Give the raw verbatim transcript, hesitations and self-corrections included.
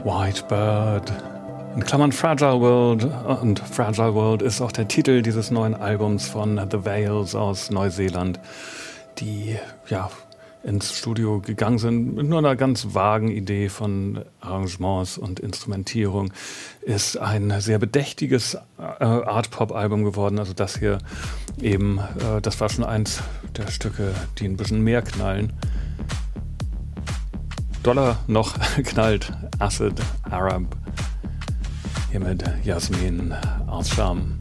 White Bird, in Klammern Fragile World, und Fragile World ist auch der Titel dieses neuen Albums von The Vales aus Neuseeland, die ja ins Studio gegangen sind mit nur einer ganz vagen Idee von Arrangements und Instrumentierung. Ist ein sehr bedächtiges äh, Art-Pop-Album geworden. Also das hier eben, äh, das war schon eins der Stücke, die ein bisschen mehr knallen. Doller noch knallt Acid Arab hier mit Jasmin aus Scham.